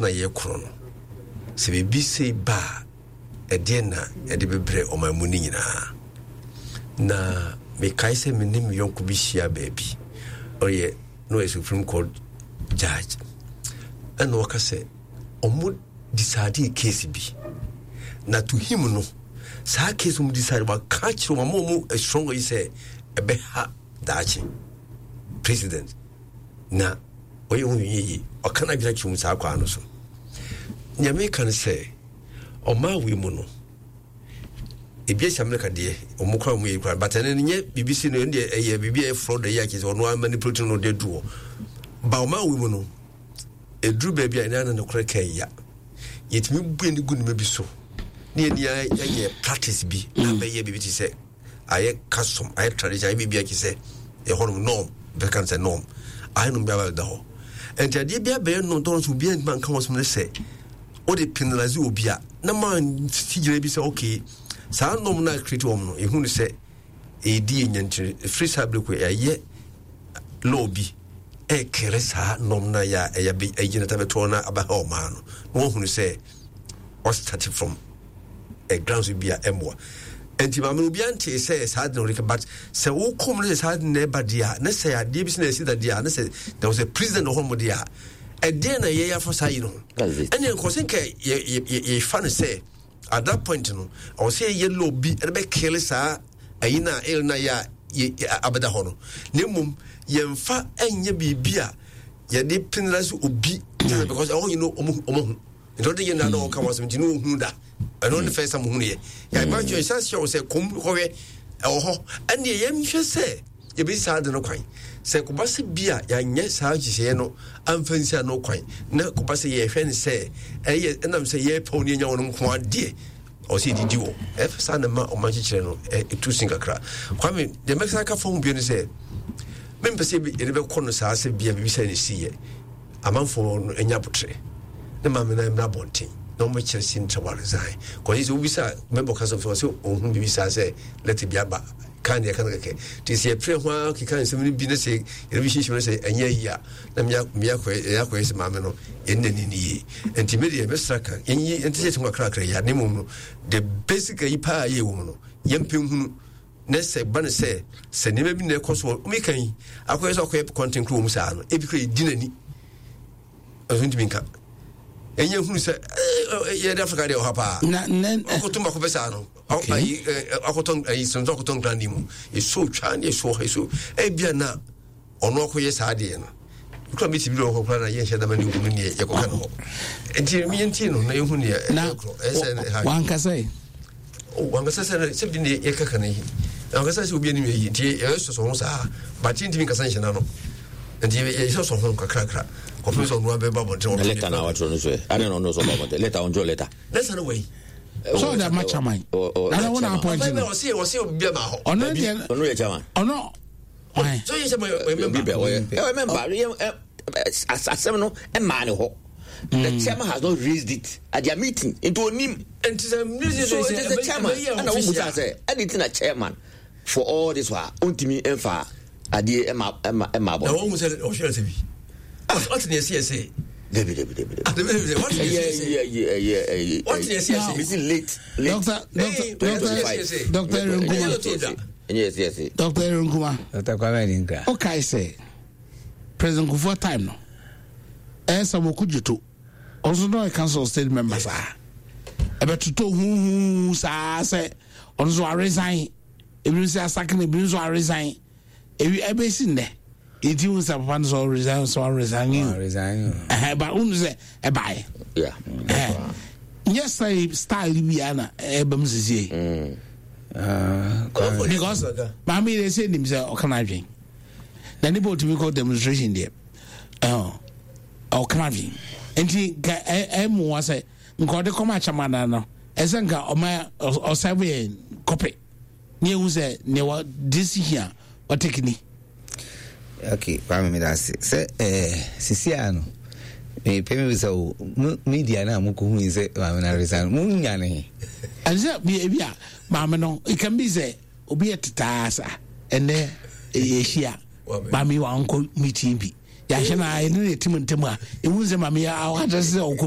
so na ye kro no se be bi say ba e de na e de bebre o ma mu ni nyina na me kai se me nim yonko bi hia baabi oye no a Supreme Court judge and waka say omo decide case bi na to him no sa case mu decide ba catch ro mo a strong is say e be ha dachi president na oye hu yi o kana gira ki mu sa kwa no so nyame kan say o ma we mu no e bia America de o mu kwa mu yi kwa but en nye BBC no de e bibia e fraud de yake so no manipulate no de duo ba o ma we mu no e dru ba bia na no kra kai ya yetimi bu ni gu ni ma bi so ne ye practice bi na ba ye bibiti say aye custom aye tradition aye bibia ki say e hono norm be kan say norm aye no bia da ho enti ade bia be no don so bia man kan wasum ne say o de penalize obi a na man tijire bi say okay sa nom na create wom no ehunu say e di nyantre free sable ko aye lobby e kere sa nom na ya e be agina ta beto na aba ha o ma no no hunu say or start from a grounds will be a emwa and timam obi ante say sad no but say wo kom no sad neighbor dia na say ade business that dia na say there was a president of home dia e dey na ye ya for say no and en kosen ke ye fan say at that point no I was say yellow bi e be kill sa ayina el na ya abada hono nemum ye mfa enye bibia ye de penalize obi because you know omo don't you know come was me no hu da I know the first time hu ne ya ba jo isa show say kom ho we ho and ye yem hwe say ye be sad no kwan say ko ba se bia ya nye sa hye no amfansia no kwan na ko ba se ye hwe ne say ye enam say ye pa oni nya won ko ade o se didi wo e fa na ma o ma chire no e tu singa kra kwa me de mexican phone bi ne say me pese bi e be ko no sa se bia bi say ne siye amanfo no enya potre na ma me na bontin no mo chese ntwa resign ko is ubisa member cause of so ohun bi sa say let it be aba kan ya kan ke ti se pre ho ki kan se mi bi na se e bi shi shi say enya ya na me ya ko ese ma me no enne ni enti me de be straka enyi enti se twa kra ya ne mum no the basic ipa ye wo no yempe hunu na se ban se ne bi na koso mi kan akoy so akoy content crew mu sa no e bi kra dinani azunti minka enye hunu se ye da Africa de o hapa na okotumba ko pesa no akoton sonzo akoton grandi mu e so twa ne so e bia na ono ko ye sa de no ko mi ti bi o ko na ye hye da mani hunu ne ye ko kan ho enti mi enti no na ye hunu ye wanka sai se bi ne ye kaka na yi wanka sai obi ani yi enti e so ho sa ba ti mi kasa hye na no enti ye so ho kakra Professor Nuabe Babonte. Letter now, I don't know. I don't know so about letter on your letter. That's the way. So that much am I. I don't want to appoint you. I see, Biama. Oh, no, Chairman. Oh, no. So you remember, as seminal and man. The chairman has not raised it at their meeting into a name. And the chairman. And I will say, anything a chairman for all this one, ultimate and far. I did Emma. The one who said, oh, sure to be. What's in the CSA? David. What's in the CSA? It's late. Dr. Runguma. Yes. Dr. Runguma. Dr. Kwame. Okay, say. President Kufuor time no. Some Kujutu. Also no council state members are. About to who say also I resign. If you say second, if you resign. If you ever seen there. It was a one so resign. But only say a buy. Yeah. Yes, I style Libiana, Ebamzi. Because Mammy, they said himself, or can I drink? Then they brought to me called demonstration there. Or carving. And he was a God, the Comachamanano, as a guy or Sabian copy. Near was a near this here, or taking. Okay, Kwame Medasi. Sisiano. Pemi so media na muku hu is na resign. Munyane. And that be a mama no. It can be say obi etasa and there share. Mami wa uncle meeting bi. Ya hye na e ne timu ntemu a. E hu se mami ya wa just say